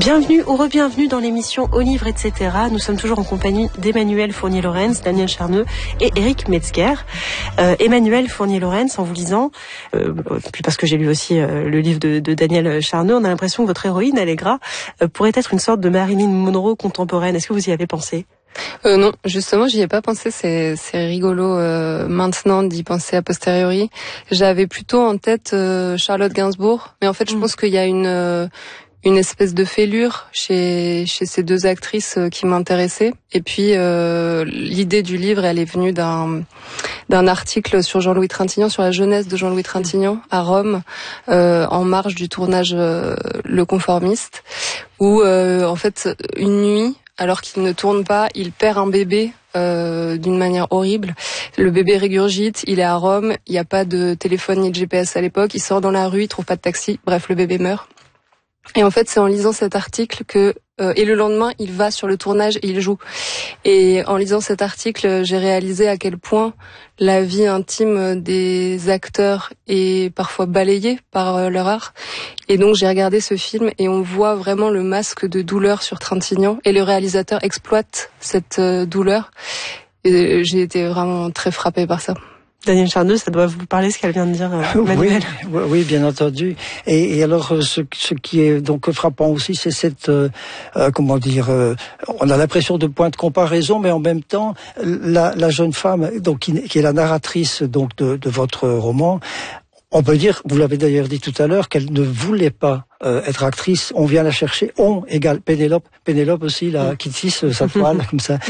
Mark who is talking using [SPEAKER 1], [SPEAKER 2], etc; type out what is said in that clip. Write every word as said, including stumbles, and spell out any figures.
[SPEAKER 1] Bienvenue ou re-bienvenue dans l'émission Au livre, et cetera. Nous sommes toujours en compagnie d'Emmanuel Fournier-Laurens, Daniel Charneux et Éric Metzger. Euh, Emmanuel Fournier-Laurens, en vous lisant, euh, puis parce que j'ai lu aussi euh, le livre de, de Daniel Charneux, on a l'impression que votre héroïne, Allegra, euh, pourrait être une sorte de Marilyn Monroe contemporaine. Est-ce que vous y avez pensé ?
[SPEAKER 2] Euh, non, justement, j'y ai pas pensé. C'est, c'est rigolo euh, maintenant d'y penser a posteriori. J'avais plutôt en tête euh, Charlotte Gainsbourg, mais en fait, je mmh. pense qu'il y a une euh, une espèce de fêlure chez chez ces deux actrices euh, qui m'intéressaient. Et puis euh, l'idée du livre, elle est venue d'un d'un article sur Jean-Louis Trintignant, sur la jeunesse de Jean-Louis Trintignant à Rome, euh, en marge du tournage euh, Le Conformiste, où euh, en fait une nuit, alors qu'il ne tourne pas, il perd un bébé euh, d'une manière horrible. Le bébé régurgite, il est à Rome, il n'y a pas de téléphone ni de G P S à l'époque, il sort dans la rue, il trouve pas de taxi, bref, le bébé meurt. Et en fait, c'est en lisant cet article que euh, et le lendemain, il va sur le tournage et il joue. Et en lisant cet article, j'ai réalisé à quel point la vie intime des acteurs est parfois balayée par euh, leur art. Et donc, j'ai regardé ce film et on voit vraiment le masque de douleur sur Trintignant. Et le réalisateur exploite cette euh, douleur. Et j'ai été vraiment très frappée par ça.
[SPEAKER 1] Daniel Charneux, ça doit vous parler ce qu'elle vient de dire, euh, Manuel.
[SPEAKER 3] Oui, oui, bien entendu. Et, et alors, ce, ce qui est donc frappant aussi, c'est cette, euh, euh, comment dire, euh, on a l'impression de point de comparaison, mais en même temps, la, la jeune femme, donc qui, qui est la narratrice donc de, de votre roman, on peut dire, vous l'avez d'ailleurs dit tout à l'heure, qu'elle ne voulait pas euh, être actrice. On vient la chercher. On égale Pénélope. Pénélope aussi, la qui tisse sa toile comme ça.